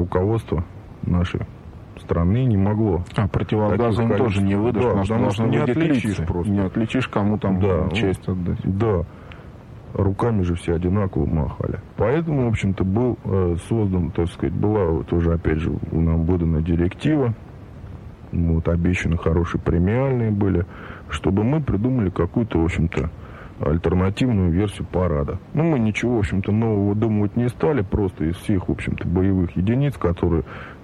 руководство нашей страны не могло. А противогазы им тоже не выдашь, да, потому что не отличишь просто. Не отличишь, кому там честь отдать. Да. Руками же все одинаково махали. Поэтому, в общем-то, был создан, так сказать, была тоже, опять же, нам выдана директива, вот, обещаны хорошие премиальные были, чтобы мы придумали какую-то, в общем-то, альтернативную версию парада. Ну, мы ничего, в общем-то, нового выдумывать не стали, просто из всех, в общем-то, боевых единиц, которые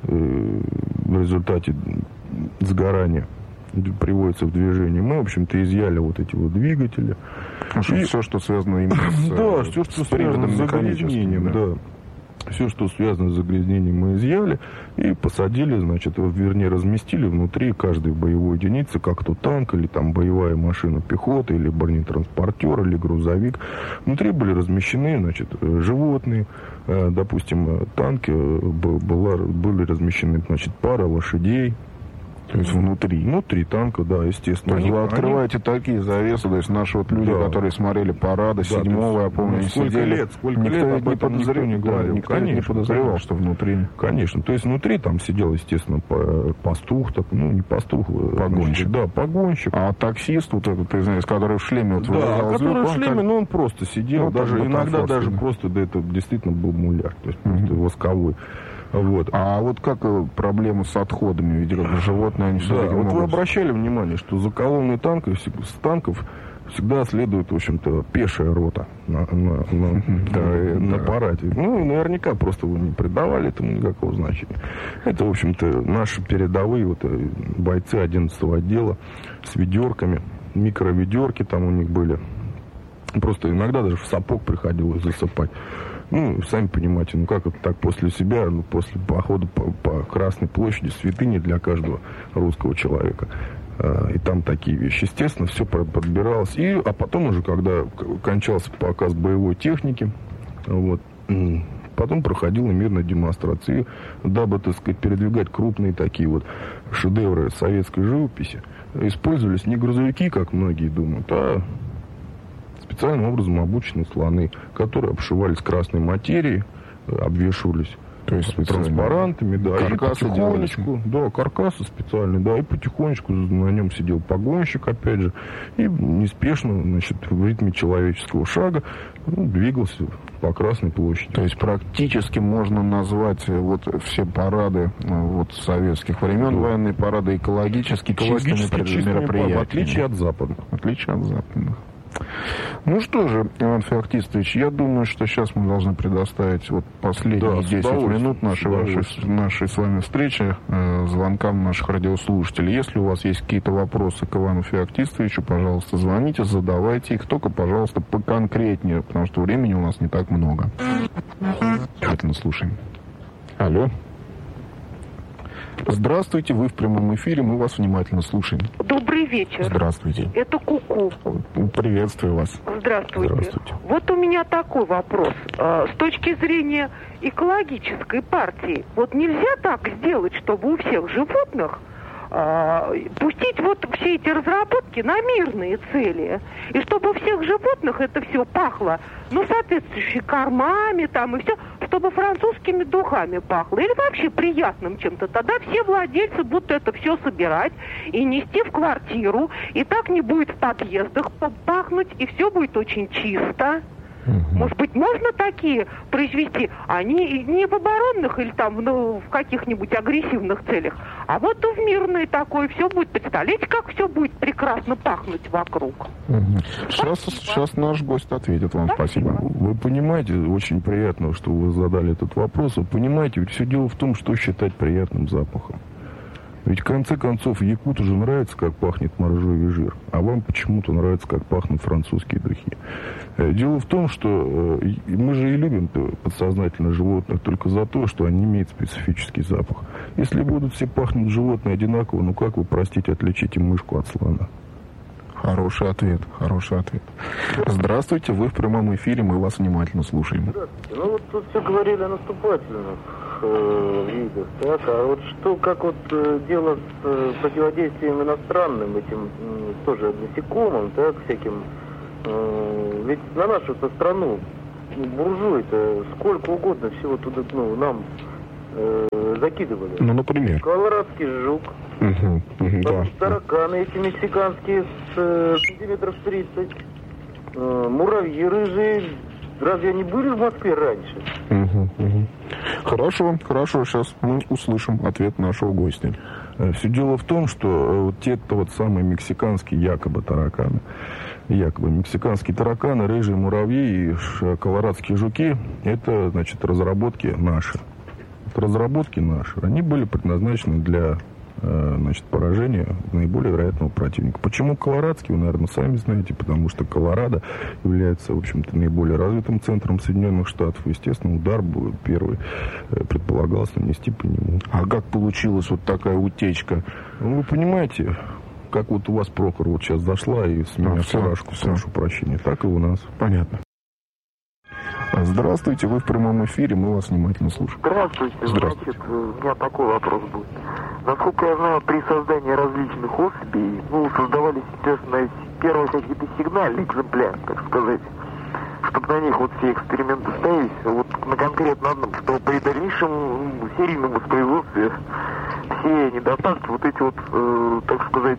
в результате сгорания приводятся в движение, мы, в общем-то, изъяли вот эти вот двигатели. И все, что связано именно с да, все, что связано с загрязнением, да. Все, что связано с загрязнением, мы изъяли и посадили, значит, вернее, разместили внутри каждой боевой единицы, как то танк, или там боевая машина пехоты, или бронетранспортер, или грузовик. Внутри были размещены, значит, животные, допустим, танки, были размещены, значит, пара лошадей. То есть внутри? Внутри танка, да, естественно. То есть вы открываете такие завесы, то есть наши вот люди, да, которые смотрели парады, да, 7-го, я помню, они сидели. Сколько лет об этом никто не говорил. Никто не подозревал, что внутри. Конечно, то есть внутри там сидел, естественно, пастух, так, ну, не пастух, погонщик. Да, погонщик. А таксист, вот этот, извиняюсь, который в шлеме, вот, да, который в шлеме, ну, он просто сидел, даже иногда даже просто, да, это действительно был муляр, то есть просто восковой. Вот. А вот как проблемы с отходами? Ведь животные, они все-таки вот могут... вы обращали внимание, что за колонной танков всегда следует, в общем-то, пешая рота на параде. Ну, наверняка просто вы не придавали этому никакого значения. Это, в общем-то, наши передовые вот, бойцы 11-го отдела с ведерками, микроведерки там у них были. Просто иногда даже в сапог приходилось засыпать. Ну, сами понимаете, ну как это так после себя, ну, после похода по Красной площади, святыни для каждого русского человека. И там такие вещи. Естественно, все подбиралось. А потом уже, когда кончался показ боевой техники, вот, потом проходила мирная демонстрация. Дабы, так сказать, передвигать крупные такие вот шедевры советской живописи, использовались не грузовики, как многие думают, а специальным образом обученные слоны, которые обшивались красной материей, обвешивались, то есть транспарантами, да, каркасы, и потихонечку, да, каркасы специальные, да, и потихонечку на нем сидел погонщик, опять же, и неспешно, значит, в ритме человеческого шага двигался по Красной площади. То есть практически можно назвать вот все парады вот советских времен, военные парады экологически чистыми мероприятиями. В отличие от западных. Ну что же, Иван Феоктистович, я думаю, что сейчас мы должны предоставить вот последние 10 минут нашей с вами встречи звонкам наших радиослушателей. Если у вас есть какие-то вопросы к Ивану Феоктистовичу, пожалуйста, звоните, задавайте их, только, пожалуйста, поконкретнее, потому что времени у нас не так много. Внимательно слушаем. Алло. Здравствуйте, вы в прямом эфире, мы вас внимательно слушаем. Добрый вечер. Здравствуйте. Это Ку-ку. Приветствую вас. Здравствуйте. Вот у меня такой вопрос. С точки зрения экологической партии, вот нельзя так сделать, чтобы у всех животных пустить вот все эти разработки на мирные цели. И чтобы у всех животных это все пахло, ну, соответствующими кормами там и все, чтобы французскими духами пахло. Или вообще приятным чем-то. Тогда все владельцы будут это все собирать и нести в квартиру. И так не будет в подъездах пахнуть, и все будет очень чисто. Может быть, можно такие произвести? Они не в оборонных или там в каких-нибудь агрессивных целях, а вот в мирной такой все будет. Представляете, как все будет прекрасно пахнуть вокруг? Сейчас наш гость ответит вам. Спасибо. Вы понимаете, очень приятно, что вы задали этот вопрос. Вы понимаете, ведь все дело в том, что считать приятным запахом. Ведь в конце концов якуту же нравится, как пахнет моржовый жир, а вам почему-то нравится, как пахнут французские духи. Дело в том, что мы же и любим подсознательно животных только за то, что они имеют специфический запах. Если будут все пахнуть животные одинаково, ну как вы, простите, отличите мышку от слона? Хороший ответ. Здравствуйте, вы в прямом эфире, мы вас внимательно слушаем. Здравствуйте. Ну вот тут все говорили о наступательных видах, так, а вот что, как вот дело с противодействием иностранным этим тоже насекомым, так, всяким, ведь на нашу-то страну буржуи-то сколько угодно всего туда, ну, нам закидывали. Ну, например? Колорадский жук. Да. Тараканы эти мексиканские с сантиметров 30. Муравьи рыжие. Разве они были в Москве раньше? Хорошо. Сейчас мы услышим ответ нашего гостя. Все дело в том, что вот те-то вот самые мексиканские якобы тараканы, мексиканские тараканы, рыжие муравьи и колорадские жуки, это, значит, разработки наши. Они были предназначены для, значит, поражения наиболее вероятного противника. Почему колорадский, вы, наверное, сами знаете, потому что Колорадо является, в общем-то, наиболее развитым центром Соединенных Штатов. Естественно, удар был первый, предполагалось нанести по нему. А как получилась вот такая утечка? Ну, вы понимаете, как вот у вас Прохор вот сейчас зашла и с меня фуражку, прошу прощения, так и у нас. Понятно. Здравствуйте, вы в прямом эфире, мы вас внимательно слушаем. Здравствуйте. Значит, у меня такой вопрос будет. Насколько я знаю, при создании различных особей, создавались, естественно, первые какие-то сигнальные экземпляры, так сказать, чтобы на них вот все эксперименты ставились, вот на конкретно одном, что при дальнейшем серийном воспроизводстве все недостатки вот эти вот, так сказать,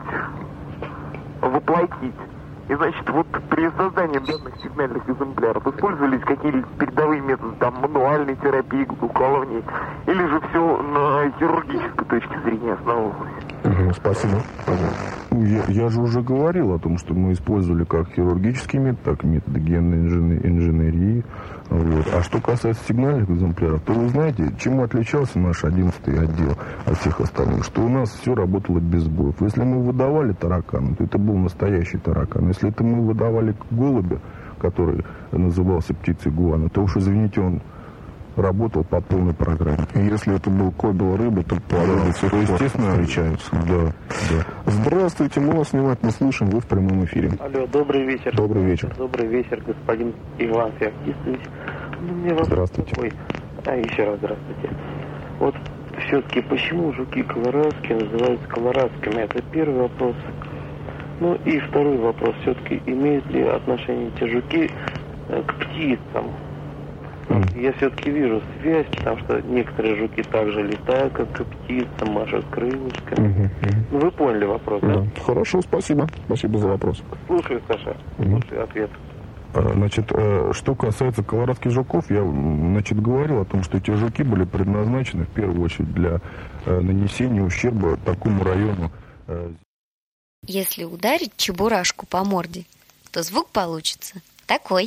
воплотить. И, значит, вот при создании данных сигнальных экземпляров использовались какие-либо передовые методы, там, мануальной терапии, укалывания, или же все на хирургической точке зрения основывалось? Спасибо. Я же уже говорил о том, что мы использовали как хирургический метод, так и методы генной инженерии. Вот. А что касается сигнальных экземпляров, то вы знаете, чему отличался наш 11-й отдел от всех остальных? Что у нас все работало без сбоев. Если мы выдавали таракана, то это был настоящий таракан. Если это мы выдавали голубя, который назывался птицей гуана, то уж, извините, он работал по полной программе. Если это был кобел рыбы, то плоды естественно, встречаются. Да. Здравствуйте, мы вас внимательно слушаем, вы в прямом эфире. Алло, добрый вечер. Добрый вечер. Добрый вечер, господин Иван Феоктистович. Здравствуйте. Еще раз здравствуйте. Вот все-таки почему жуки колорадские называются колорадскими? Это первый вопрос. Ну и второй вопрос. Все-таки имеют ли отношение эти жуки к птицам? Я все-таки вижу связь, потому что некоторые жуки также летают, как и птицы, машут крылышками. Ну, вы поняли вопрос, да? Хорошо, спасибо. Спасибо за вопрос. Слушаю, Саша. Слушаю ответ. Значит, что касается колорадских жуков, я, говорил о том, что эти жуки были предназначены в первую очередь для нанесения ущерба такому району. Если ударить чебурашку по морде, то звук получится такой.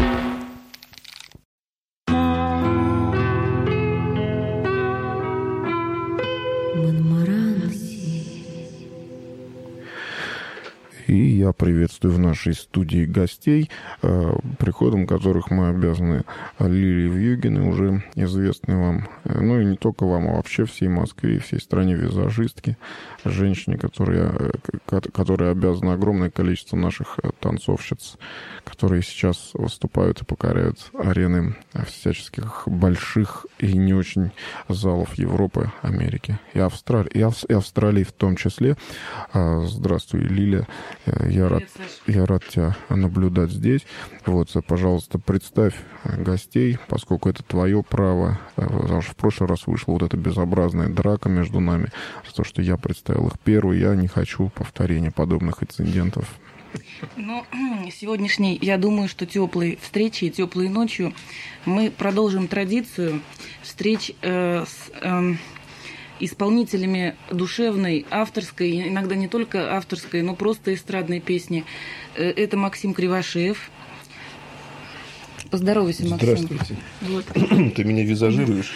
И я приветствую в нашей студии гостей, приходом которых мы обязаны Лилии Вьюгиной, уже известной вам, ну и не только вам, а вообще всей Москве и всей стране визажистки, женщине, которая обязана огромное количество наших танцовщиц, которые сейчас выступают и покоряют арены всяческих больших и не очень залов Европы, Америки и Австралии в том числе. Здравствуй, Лилия. Я рад тебя наблюдать здесь. Вот, пожалуйста, представь гостей, поскольку это твое право. Потому что в прошлый раз вышла вот эта безобразная драка между нами за то, что я представил их первый. Я не хочу повторения подобных инцидентов. Ну, сегодняшней, я думаю, что теплой встречи и теплой ночью мы продолжим традицию встреч с исполнителями душевной, авторской, иногда не только авторской, но просто эстрадной песни. Это Максим Кривошеев. Поздоровайся, Максим. Здравствуйте. Вот. Ты меня визажируешь.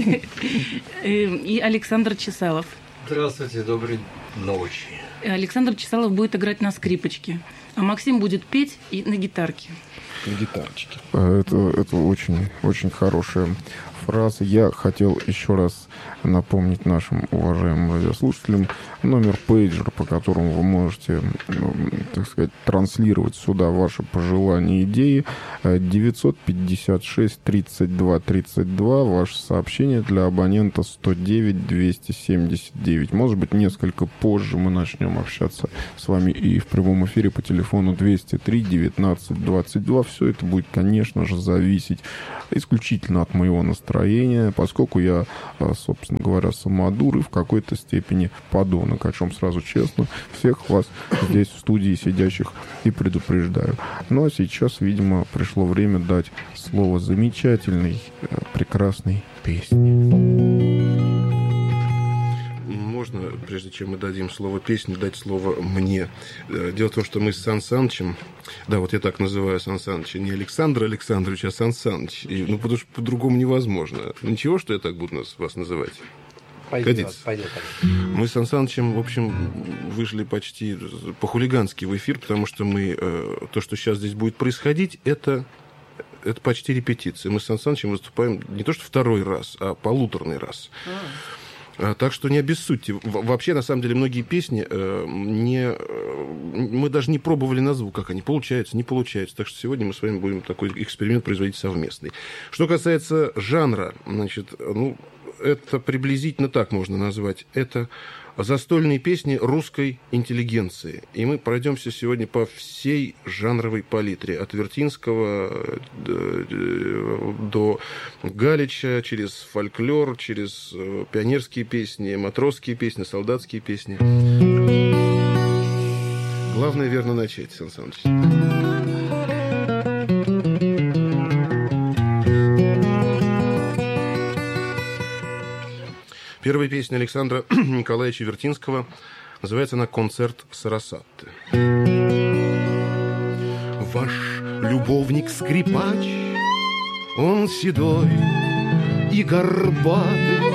И Александр Чесалов. Здравствуйте, доброй ночи. Александр Чесалов будет играть на скрипочке, а Максим будет петь и на гитарке. На гитарчике. Это очень, очень хорошая фраза. Я хотел еще раз напомнить нашим уважаемым радиослушателям номер пейджера, по которому вы можете, так сказать, транслировать сюда ваши пожелания и идеи. 956-32-32. Ваше сообщение для абонента 109-279. Может быть, несколько позже мы начнем общаться с вами и в прямом эфире по телефону 203-19-22. Все это будет, конечно же, зависеть исключительно от моего настроения. настроение, поскольку я, собственно говоря, самодур и в какой-то степени подонок, о чем сразу честно всех вас здесь в студии сидящих и предупреждаю. Ну а сейчас, видимо, пришло время дать слово замечательной, прекрасной песни. Можно, прежде чем мы дадим слово песне, дать слово мне. Дело в том, что мы с Сан Санычем, да, вот я так называю Сан Саныча, не Александр Александрович, а Сан Саныч. Ну, потому что по-другому невозможно. Ничего, что я так буду вас называть? Пойдет. Мы с Сан Санычем, в общем, вышли почти по-хулигански в эфир, потому что мы, то, что сейчас здесь будет происходить, это почти репетиция. Мы с Сан Санычем выступаем не то что второй раз, а полуторный раз. Так что не обессудьте. Вообще, на самом деле, многие песни мы даже не пробовали на звук, как они получаются, не получаются. Так что сегодня мы с вами будем такой эксперимент производить совместный. Что касается жанра, значит, это приблизительно так можно назвать. Это застольные песни русской интеллигенции. И мы пройдемся сегодня по всей жанровой палитре. От Вертинского до Галича, через фольклор, через пионерские песни, матросские песни, солдатские песни. Главное верно начать, Сан Саныч. Первая песня Александра Николаевича Вертинского. Называется она «Концерт Сарасатты». Ваш любовник-скрипач, он седой и горбатый,